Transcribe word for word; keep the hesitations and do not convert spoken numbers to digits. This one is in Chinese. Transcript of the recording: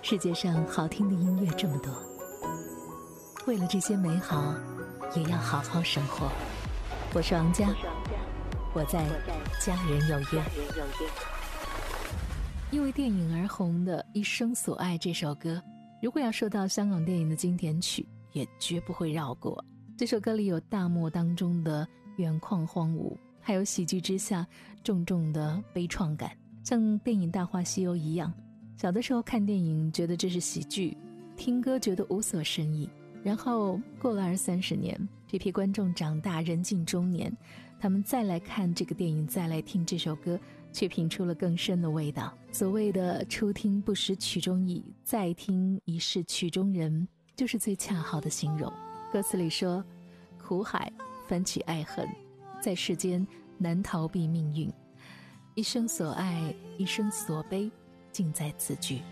世界上好听的音乐这么多，为了这些美好，也要好好生活。我是王佳，我在家人有约。因为电影而红的《一生所爱》这首歌，如果要说到香港电影的经典曲，也绝不会绕过。这首歌里有大漠当中的远旷荒芜，还有喜剧之下重重的悲怆感，像电影《大话西游》一样。小的时候看电影觉得这是喜剧，听歌觉得无所深意，然后过了二三十年，这批观众长大人近中年，他们再来看这个电影，再来听这首歌，却品出了更深的味道。所谓的初听不识曲中意，再听已是曲中人，就是最恰好的形容。歌词里说，苦海翻起爱恨，在世间难逃避命运，一生所爱，一生所悲，尽在此句。